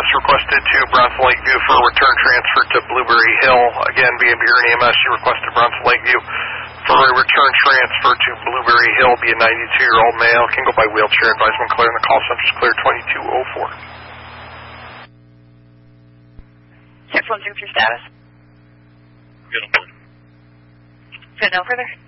EMS requested to Bronson Lakeview for return transfer to Blueberry Hill. Again, being here in EMS, you requested Bronson Lakeview for a return transfer to Blueberry Hill. Be a 92-year-old male. Can go by wheelchair. Advisement clear, and the call center is clear 2204. Check 1 through status. Good. So no further?